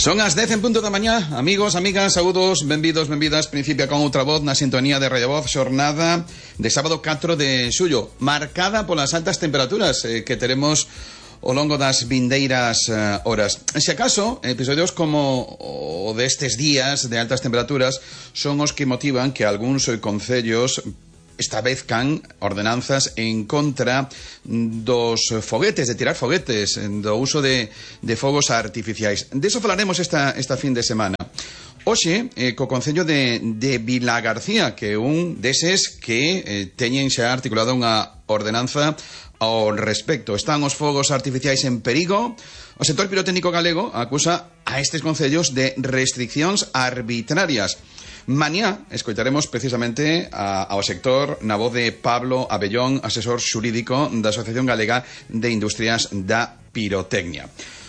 Son as 10 en punto da mañá. Amigos, amigas, saúdos, benvidos, benvidas. Principia con outra voz na sintonía de Radio Voz. Xornada de sábado 4 de xullo, marcada polas altas temperaturas que teremos ao longo das vindeiras horas. Se acaso, episodios como o destes días de altas temperaturas son os que motivan que algúns concellos establezcan ordenanzas en contra dos foguetes, de tirar foguetes, do uso de fogos artificiais. Deso falaremos esta fin de semana. Hoxe, co Concello de Vilagarcía, que é un deses que teñen xa articulado unha ordenanza ao respecto. Están os fogos artificiais en perigo. O sector pirotécnico galego acusa a estes concellos de restriccións arbitrarias. Mañá escoitaremos precisamente ao sector na voz de Pablo Abellón, asesor xurídico da Asociación Galega de Industrias da Pirotecnia.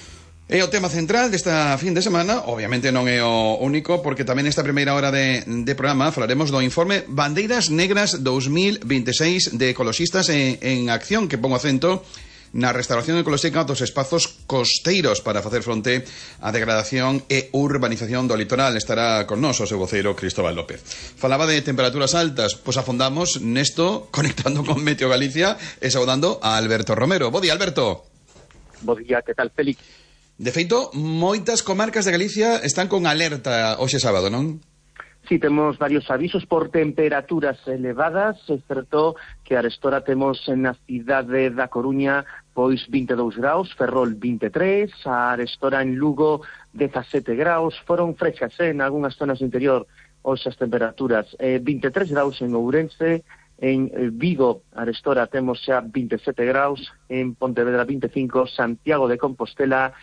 É o tema central desta fin de semana. Obviamente non é o único, porque tamén nesta primeira hora de programa falaremos do informe Bandeiras Negras 2026 de Ecoloxistas en Acción, que pon o acento na restauración ecolóxica dos espazos costeiros para facer fronte á degradación e urbanización do litoral. Estará con nós o seu voceiro Cristóbal López. Falaba de temperaturas altas, pois afondamos nesto conectando con Meteo Galicia e saudando a Alberto Romero. Bo día, Alberto. Bo día, que tal, Félix? De feito, moitas comarcas de Galicia están con alerta hoxe sábado, non? Sí, temos varios avisos por temperaturas elevadas. É certo que arestora temos na cidade da Coruña pois 22 graus, Ferrol 23, a arestora en Lugo 17 graus, foron frescas en algunhas zonas do interior hoxe as temperaturas, 23 graus en Ourense, en Vigo arestora temos xa 27 graus, en Pontevedra 25, Santiago de Compostela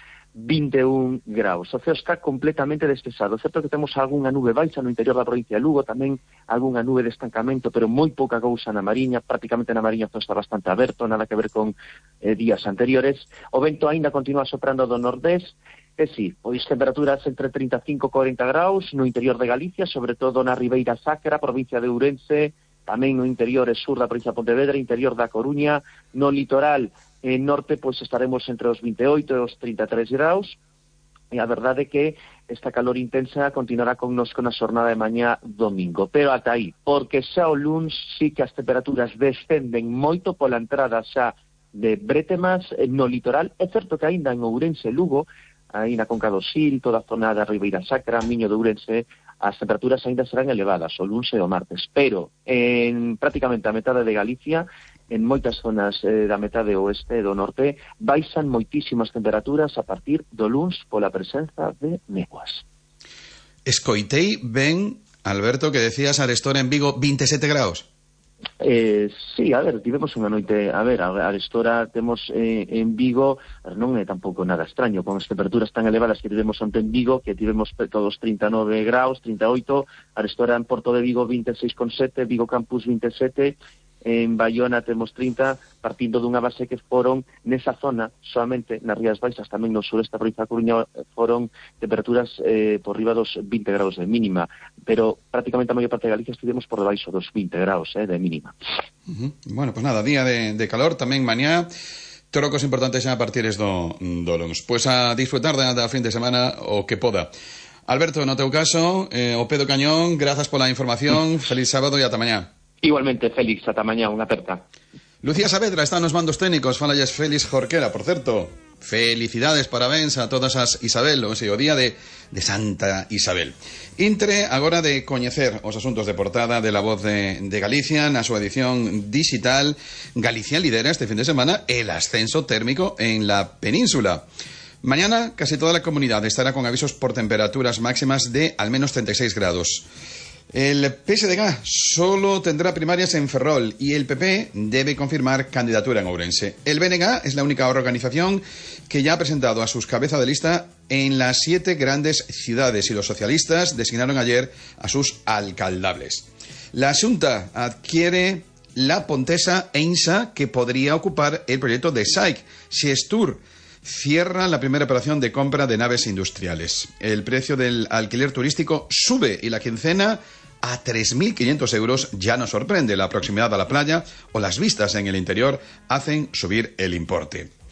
21 graus. O ceo está completamente despexado. É certo que temos algunha nube baixa no interior da provincia de Lugo, tamén algunha nube de estancamento, pero moi pouca cousa na Mariña. Prácticamente na Mariña todo está bastante aberto, nada que ver con días anteriores. O vento aínda continúa soprando do nordés, e sí, pois temperaturas entre 35 e 40 graus no interior de Galicia, sobre todo na Ribeira Sacra, provincia de Ourense, tamén no interior e sur da provincia de Pontevedra, interior da Coruña, no litoral norte, pois estaremos entre os 28 e os 33 graus, e a verdade é que esta calor intensa continuará connosco na xornada de mañá domingo, pero ata aí, porque xa o luns sí que as temperaturas descenden moito pola entrada xa de bretemas no litoral. É certo que aínda en Ourense e Lugo, aí na Conca do Sil, toda a zona da Ribeira Sacra, Miño de Ourense, as temperaturas aínda serán elevadas o luns e o martes, pero en prácticamente a metade de Galicia, en moitas zonas da metade oeste e do norte, baixan moitísimas temperaturas a partir do luns pola presenza de néboas. Escoitei ben, Alberto, que decías arestora en Vigo 27 graus. Sí, a ver, tivemos unha noite, a ver, arestora temos en Vigo, non é tampouco nada extraño, con as temperaturas tan elevadas que tivemos onte en Vigo, que tivemos todos 39 graus, 38, arestora en Porto de Vigo 26,7, Vigo Campus 27, en Baiona temos 30, partindo dunha base que foron nesa zona, solamente nas Rías Baixas, tamén no sureste da provincia da Coruña, foron temperaturas por riba dos 20 graus de mínima, pero prácticamente a maior parte de Galicia estivemos por debaixo dos 20 graus de mínima. Bueno, pues nada, día de calor tamén mañá, trocos importantes xa a partir do luns. Pois a disfrutar da fin de semana o que poda. Alberto, no teu caso, o pé do cañón, grazas pola información, feliz sábado e ata mañá. Igualmente, Félix, ata mañá, unha aperta. Lucía Saavedra está nos mandos técnicos, falalles Félix Jorquera, por certo. Felicidades, parabéns a todas as Isabel, o día de Santa Isabel. Intre agora de coñecer os asuntos de portada de La Voz de Galicia na súa edición digital. Galicia lidera este fin de semana el ascenso térmico en la península. Mañana casi toda la comunidad estará con avisos por temperaturas máximas de al menos 36 grados. El PSDG solo tendrá primarias en Ferrol y el PP debe confirmar candidatura en Ourense. El BNG es la única organización que ya ha presentado a sus cabezas de lista en las 7 grandes ciudades y los socialistas designaron ayer a sus alcaldables. La Xunta adquiere la Pontesa Einsa, que podría ocupar el proyecto de SAIC. Xestur cierra la primera operación de compra de naves industriales. El precio del alquiler turístico sube y la quincena a 3.500 euros ya nos sorprende. La proximidad a la playa o las vistas en el interior hacen subir el importe.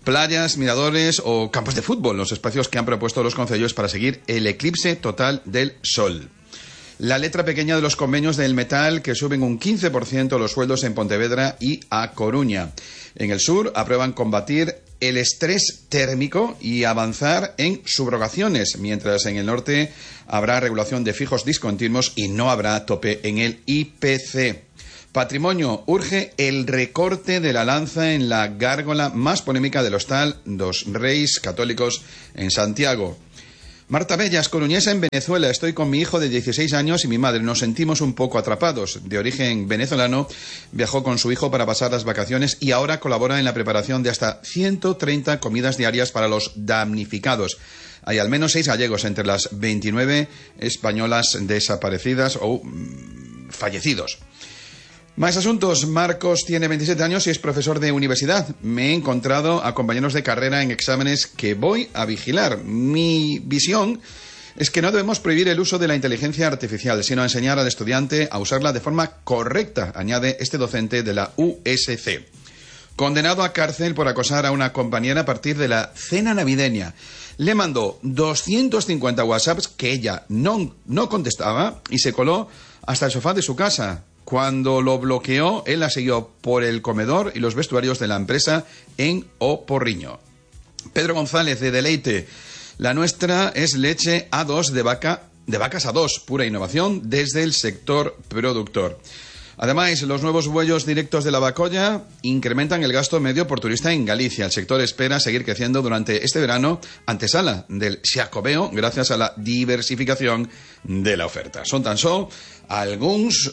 playas, miradores o campos de fútbol, los espacios que han propuesto los concellos para seguir el eclipse total del sol. La letra pequeña de los convenios del metal que suben un 15% los sueldos en Pontevedra y A Coruña. En el sur aprueban combatir el estrés térmico y avanzar en subrogaciones, mientras en el norte habrá regulación de fijos discontinuos y no habrá tope en el IPC. Patrimonio urge el recorte de la lanza en la gárgola más polémica del hostal dos Reis Católicos en Santiago. Marta Bellas, coruñesa en Venezuela. Estoy con mi hijo de 16 años y mi madre. Nos sentimos un poco atrapados. De origen venezolano, viajó con su hijo para pasar las vacaciones y ahora colabora en la preparación de hasta 130 comidas diarias para los damnificados. Hay al menos 6 gallegos entre las 29 españolas desaparecidas o fallecidos. Más asuntos. Marcos tiene 27 años y es profesor de universidad. Me he encontrado a compañeros de carrera en exámenes que voy a vigilar. Mi visión es que no debemos prohibir el uso de la inteligencia artificial, sino enseñar al estudiante a usarla de forma correcta, añade este docente de la USC. Condenado a cárcel por acosar a una compañera a partir de la cena navideña. Le mandó 250 WhatsApps que ella no contestaba y se coló hasta el sofá de su casa. Cuando lo bloqueó, él la siguió por el comedor y los vestuarios de la empresa en O Porriño. Pedro González, de Deleite. La nuestra es leche A2 de vacas A2, pura innovación desde el sector productor. Además, los nuevos vuelos directos de la Bacolla incrementan el gasto medio por turista en Galicia. El sector espera seguir creciendo durante este verano, antesala del Xacobeo, gracias a la diversificación de la oferta. Son tan solo alguns